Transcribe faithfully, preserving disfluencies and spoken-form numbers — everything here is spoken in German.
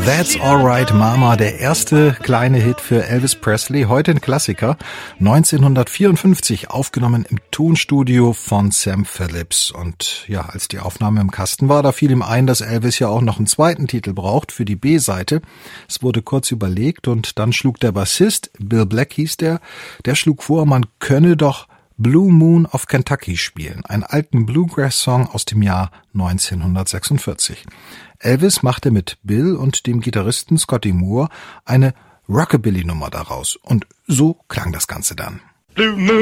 That's Alright Mama, der erste kleine Hit für Elvis Presley, heute ein Klassiker, neunzehnhundertvierundfünfzig aufgenommen im Tonstudio von Sam Phillips. Und ja, als die Aufnahme im Kasten war, da fiel ihm ein, dass Elvis ja auch noch einen zweiten Titel braucht für die B-Seite. Es wurde kurz überlegt und dann schlug der Bassist, Bill Black hieß der, der schlug vor, man könne doch Blue Moon of Kentucky spielen, einen alten Bluegrass-Song aus dem Jahr neunzehnhundertsechsundvierzig. Elvis machte mit Bill und dem Gitarristen Scotty Moore eine Rockabilly-Nummer daraus und so klang das Ganze dann. Blue Moon.